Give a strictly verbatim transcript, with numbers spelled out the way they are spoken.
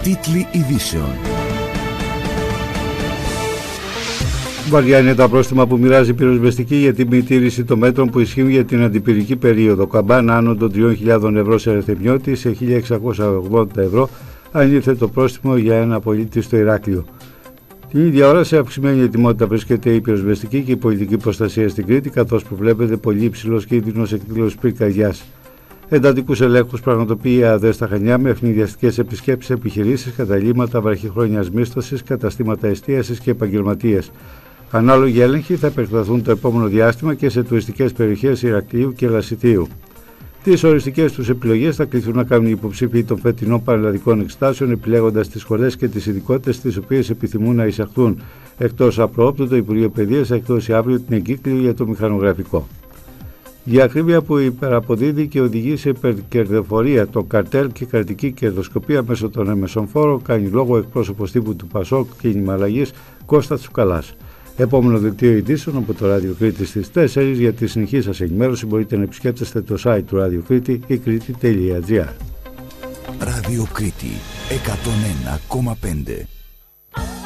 Τίτλοι ειδήσεων. Βαριά είναι τα πρόστιμα που μοιράζει η πυροσβεστική για την μη τήρηση των μέτρων που ισχύουν για την αντιπυρική περίοδο. Καμπάνα άνω των τριών χιλιάδων ευρώ σε Ερθεμιώτη, σε χίλια εξακόσια ογδόντα ευρώ αν ήρθε το πρόστιμο για ένα πολίτη στο Ηράκλειο. Την ίδια ώρα, σε αυξημένη ετοιμότητα βρίσκεται η πυροσβεστική και η πολιτική προστασία στην Κρήτη, καθώς προβλέπεται πολύ υψηλός κίνδυνος εκδήλωσης πυρκαγιάς. Εντατικούς ελέγχους πραγματοποιεί η ΑΔΕ στα Χανιά με ευνηδιαστικές επισκέψεις, επιχειρήσεις, καταλύματα βραχυχρόνιας μίσθωσης, καταστήματα εστίασης και επαγγελματίες. Ανάλογοι έλεγχοι θα επεκταθούν το επόμενο διάστημα και σε τουριστικές περιοχές Ηρακλείου και Λασιτίου. Τις οριστικές τους επιλογές θα κληθούν να κάνουν οι υποψήφοι των φετινών πανελλαδικών εξετάσεων, επιλέγοντας τις σχολές και τις ειδικότητες τις οποίες επιθυμούν να εισαχθούν. Εκτός απροόπτου, το Υπουργείο Παιδείας θα εκδώσει αύριο την εγκύκλιο για το μηχανογραφικό. Η ακρίβεια που υπεραποδίδει και οδηγεί σε υπερκερδοφορία, το καρτέλ και κρατική κερδοσκοπία μέσω των έμεσων φόρων, κάνει λόγο εκπρόσωπος τύπου του Πασόκ Κίνημα Αλλαγής Κώστα Τσουκαλάς. Επόμενο δελτίο ειδήσεων από το Ράδιο Κρήτη στις τέσσερις. Για τη συνεχή σας ενημέρωση μπορείτε να επισκέπτεστε το site του Ράδιο Κρήτη ή κρήτη τελεία τζι άρ. Ράδιο Κρήτη εκατόν ένα κόμμα πέντε.